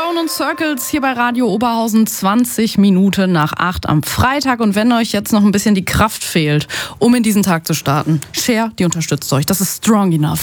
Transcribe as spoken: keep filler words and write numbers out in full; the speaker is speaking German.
Stone und Circles hier bei Radio Oberhausen, zwanzig Minuten nach acht am Freitag. Und wenn euch jetzt noch ein bisschen die Kraft fehlt, um in diesen Tag zu starten, Cher, die unterstützt euch. Das ist Strong Enough.